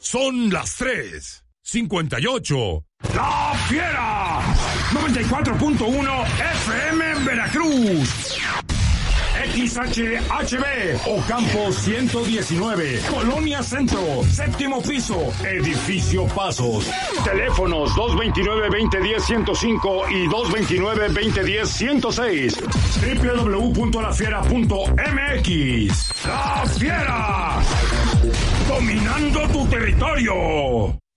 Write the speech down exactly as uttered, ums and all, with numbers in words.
Son las tres cincuenta y ocho. ¡La Fiera! noventa y cuatro punto uno F M en Veracruz. X H H B, Ocampo ciento diecinueve, Colonia Centro, séptimo piso, Edificio Pasos. Teléfonos dos veintinueve, veinte diez, ciento cinco y dos veintinueve, veinte diez, ciento seis. doble u doble u doble u punto la fiera punto m x. ¡La Fiera! Dominando tu territorio.